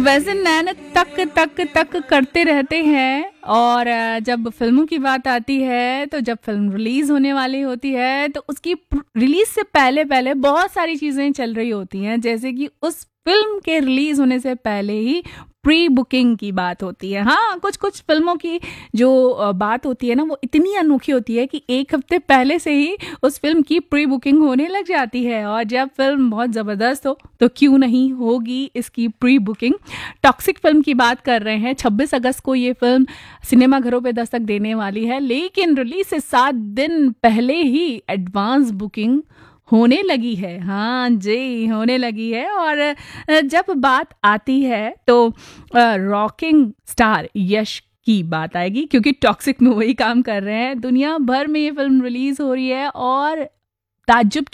वैसे नैन तक तक तक करते रहते हैं और जब फिल्मों की बात आती है तो जब फिल्म रिलीज होने वाली होती है तो उसकी रिलीज से पहले पहले बहुत सारी चीजें चल रही होती हैं, जैसे कि उस फिल्म के रिलीज होने से पहले ही प्री बुकिंग की बात होती है। हाँ, कुछ कुछ फिल्मों की जो बात होती है ना, वो इतनी अनोखी होती है कि एक हफ्ते पहले से ही उस फिल्म की प्री बुकिंग होने लग जाती है। और जब फिल्म बहुत ज़बरदस्त हो तो क्यों नहीं होगी इसकी प्री बुकिंग। टॉक्सिक फिल्म की बात कर रहे हैं। 26 अगस्त को ये फिल्म सिनेमाघरों पे दस्तक देने वाली है, लेकिन रिलीज से 7 दिन पहले ही एडवांस बुकिंग होने लगी है। हाँ जी, होने लगी है। और जब बात आती है तो रॉकिंग स्टार यश की बात आएगी, क्योंकि टॉक्सिक में वही काम कर रहे हैं। दुनिया भर में ये फिल्म रिलीज हो रही है और ताज्जुब